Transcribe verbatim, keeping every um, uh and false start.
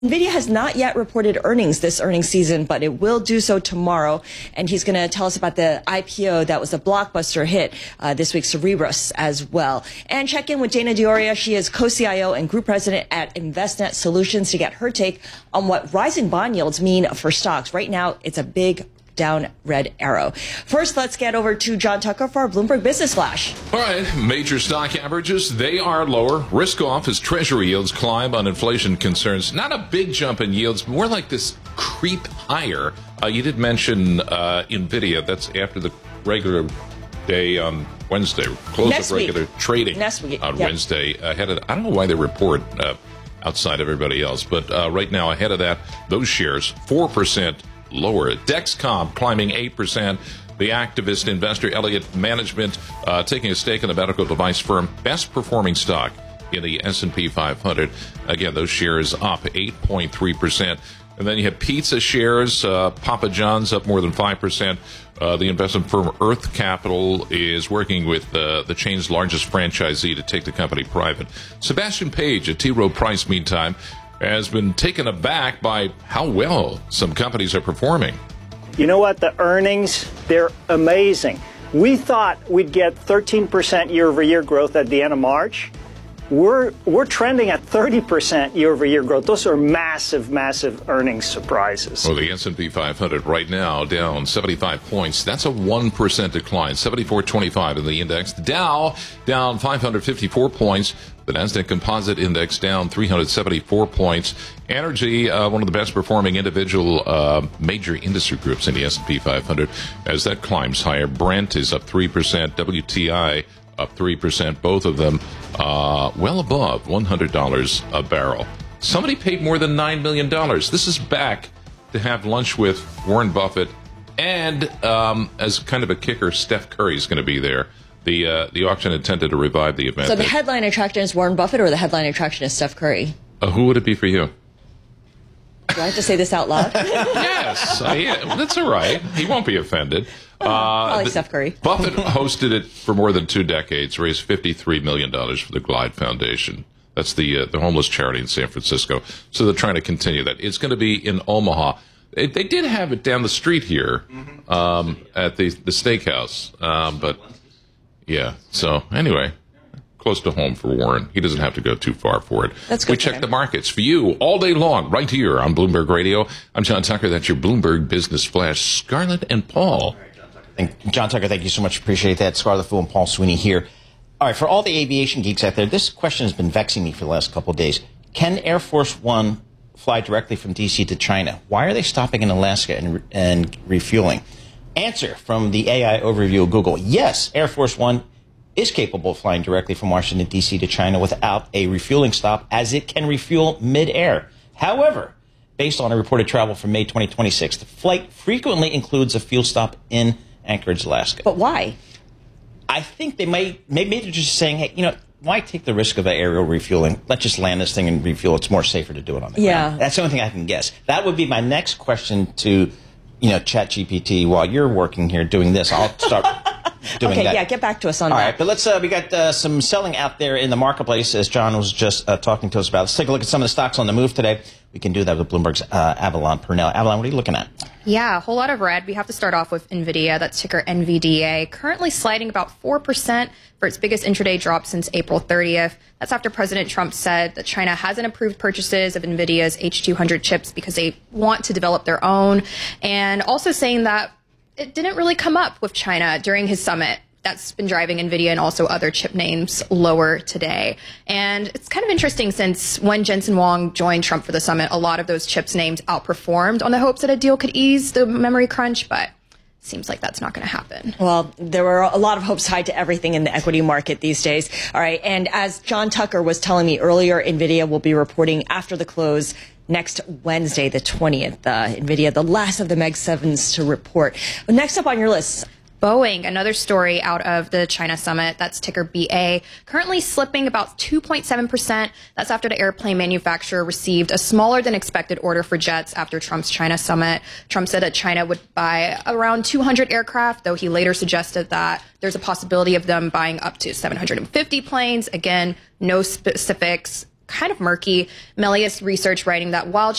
NVIDIA has not yet reported earnings this earnings season, but it will do so tomorrow. And he's going to tell us about the I P O that was a blockbuster hit uh, this week, Cerebras, as well. And check in with Dana Dioria. She is co-C I O and group president at Envestnet Solutions to get her take on what rising bond yields mean for stocks. Right now, it's a big down red arrow. First, let's get over to John Tucker for our Bloomberg Business Flash. All right, major stock averages, they are lower. Risk off as Treasury yields climb on inflation concerns. Not a big jump in yields, more like this creep higher. Uh, you did mention uh, NVIDIA. That's after the regular day on Wednesday. Close Next of regular week. trading Next week. on Yep. Wednesday. Ahead of, I don't know why they report uh, outside everybody else, but uh, right now ahead of that, those shares, four percent lower. Dexcom climbing eight percent. The activist investor Elliott Management uh, taking a stake in the medical device firm, best performing stock in the S and P five hundred. Again, those shares up eight point three percent. And then you have pizza shares, uh, Papa John's up more than five percent. Uh, the investment firm Earth Capital is working with uh, the chain's largest franchisee to take the company private. Sebastian Page at T. Rowe Price, meantime, has been taken aback by how well some companies are performing. You know what? The earnings, they're amazing. We thought we'd get thirteen percent year-over-year growth at the end of March. We're we're trending at thirty percent year-over-year growth. Those are massive, massive earnings surprises. Well, the S and P five hundred right now down seventy-five points. That's a one percent decline, seventy-four twenty-five in the index. The Dow down five hundred fifty-four points. The Nasdaq Composite Index down three hundred seventy-four points. Energy, uh, one of the best performing individual uh, major industry groups in the S and P five hundred as that climbs higher. Brent is up three percent. W T I up three percent. Both of them uh, well above one hundred dollars a barrel. Somebody paid more than nine million dollars. This is back to have lunch with Warren Buffett. And um, as kind of a kicker, Steph Curry is going to be there. The uh, the auction intended to revive the event. So the headline attraction is Warren Buffett or the headline attraction is Steph Curry? Uh, who would it be for you? Do I have to say this out loud? Yes. Uh, yeah, that's all right. He won't be offended. Uh, I like the, Steph Curry. Buffett hosted it for more than two decades, raised fifty-three million dollars for the Glide Foundation. That's the uh, the homeless charity in San Francisco. So they're trying to continue that. It's going to be in Omaha. It, they did have it down the street here um, at the, the steakhouse, um, but... Yeah. So anyway, close to home for Warren. He doesn't have to go too far for it. That's good. We check the markets for you all day long, right here on Bloomberg Radio. I'm John Tucker. That's your Bloomberg Business Flash. Scarlett and Paul. Thank, John Tucker, thank you so much. Appreciate that. Scarlett Fu and Paul Sweeney here. All right, for all the aviation geeks out there, this question has been vexing me for the last couple of days. Can Air Force One fly directly from D C to China? Why are they stopping in Alaska and, and refueling? Answer from the A I overview of Google. Yes, Air Force One is capable of flying directly from Washington, D C to China without a refueling stop, as it can refuel mid-air. However, based on a reported travel from May twenty twenty-six, the flight frequently includes a fuel stop in Anchorage, Alaska. But why? I I think they might, maybe they're just saying, hey, you know, why take the risk of an aerial refueling? Let's just land this thing and refuel. It's more safer to do it on the yeah. ground. That's the only thing I can guess. That would be my next question to you know, ChatGPT, while you're working here doing this, I'll start doing okay, that. yeah, get back to us on All that. All right, but let's, uh, we got uh, some selling out there in the marketplace, as John was just uh, talking to us about. Let's take a look at some of the stocks on the move today. We can do that with Bloomberg's uh, Avalon Purnell. Avalon, what are you looking at? Yeah, a whole lot of red. We have to start off with NVIDIA, that's ticker N V D A, currently sliding about four percent for its biggest intraday drop since April thirtieth. That's after President Trump said that China hasn't approved purchases of NVIDIA's H two hundred chips because they want to develop their own, and also saying that it didn't really come up with China during his summit. That's been driving NVIDIA and also other chip names lower today. And it's kind of interesting since when Jensen Huang joined Trump for the summit, a lot of those chips names outperformed on the hopes that a deal could ease the memory crunch, but seems like that's not going to happen. Well, there were a lot of hopes tied to everything in the equity market these days. All right. And as John Tucker was telling me earlier, NVIDIA will be reporting after the close next Wednesday, the twentieth. Uh, NVIDIA, the last of the Meg sevens to report. But next up on your list, Boeing, another story out of the China summit, that's ticker B A, currently slipping about two point seven percent. That's after the airplane manufacturer received a smaller than expected order for jets after Trump's China summit. Trump said that China would buy around two hundred aircraft, though he later suggested that there's a possibility of them buying up to seven hundred fifty planes. Again, no specifics kind of murky. Melius Research writing that while